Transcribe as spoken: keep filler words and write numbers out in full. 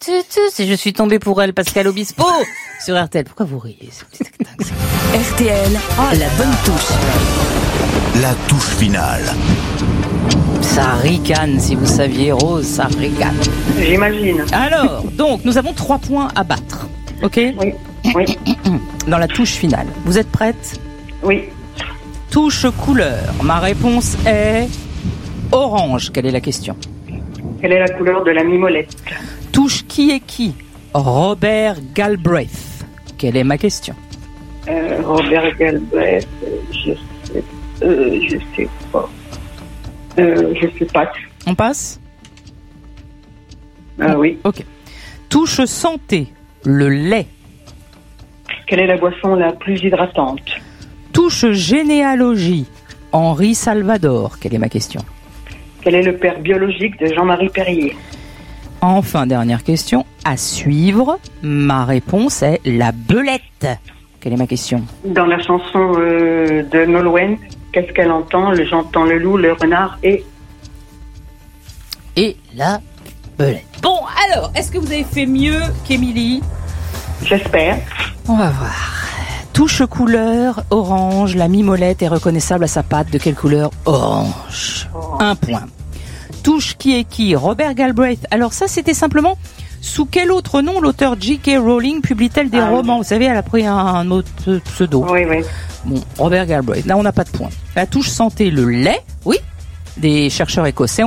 tu, tu, si je suis tombée pour elle, Pascal Obispo, sur R T L. Pourquoi vous riez? R T L, la bonne touche. La touche finale. Ça ricane, si vous saviez, Rose, ça ricane. J'imagine. Alors, donc, nous avons trois points à battre. Ok? Oui. Oui. Dans la touche finale. Vous êtes prête? Oui. Touche couleur. Ma réponse est orange. Quelle est la question? Quelle est la couleur de la mimolette? Touche qui est qui? Robert Galbraith. Quelle est ma question? euh, Robert Galbraith, je sais, euh, je sais pas. Euh, je sais pas. On passe? Ah oui. Ok. Touche santé. Le lait. Quelle est la boisson la plus hydratante? Touche généalogie. Henri Salvador. Quelle est ma question? Quel est le père biologique de Jean-Marie Perrier? Enfin, dernière question. À suivre. Ma réponse est la belette. Quelle est ma question? Dans la chanson euh, de Nolwenn, qu'est-ce qu'elle entend? Le J'entends le loup, le renard et... Et la belette. Bon, alors, est-ce que vous avez fait mieux qu'Émilie? J'espère. On va voir. Touche couleur, orange. La mimolette est reconnaissable à sa patte. De quelle couleur? Orange. Oh. Un point. Touche qui est qui? Robert Galbraith. Alors ça, c'était simplement... Sous quel autre nom l'auteur J K Rowling publie-t-elle des ah, romans? oui. Vous savez, elle a pris un, un autre pseudo. Oui, oui. Bon, Robert Galbraith. Là, on n'a pas de point. La touche santé, le lait. Oui. Des chercheurs écossais